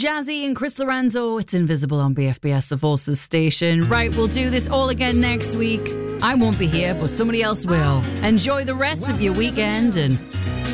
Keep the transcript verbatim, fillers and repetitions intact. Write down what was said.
Jazzy and Chris Lorenzo. It's Invisible on B F B S, the Forces station. Right, we'll do this all again next week. I won't be here, but somebody else will. Enjoy the rest of your weekend and